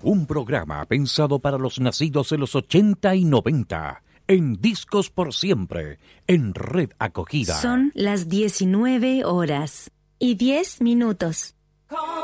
Un programa pensado para los nacidos en los 80 y 90. En Discos por Siempre, en Red Acogida. Son las 19 horas y 10 minutos.